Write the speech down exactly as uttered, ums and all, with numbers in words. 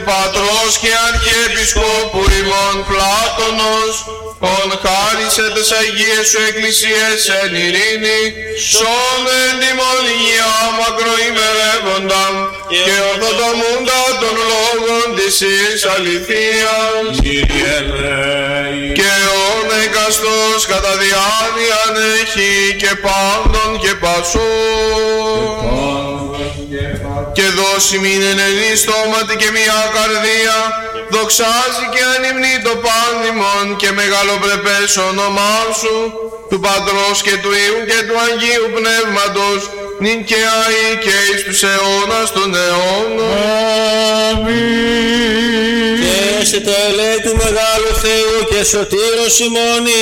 πατρός και αρχιεπισκόπου ημών Πλάτωνος, ον χάρισε τες Αγίες σου εκκλησίες εν ειρήνη, σώμεν τιμών υγεία μακροημερεύοντα και ορθοτομούντα των λόγων της εις αληθείας. Κύριε ελέη. Και όν εκαστός κατά διάνοιαν έχει και πάντων και πασών. Και δώσει μην εν ενή στόματι και μια καρδία, δοξάζει και ανυμνεί το πάντιμον και μεγαλοπρεπές όνομά σου, του Πατρός και του Υιού και του Αγίου Πνεύματος, νυν και αεί και εις τους αιώνας των αιώνων. Αμήν. Και σε το ελέη του Μεγάλου Θεού και Σωτήρος ημών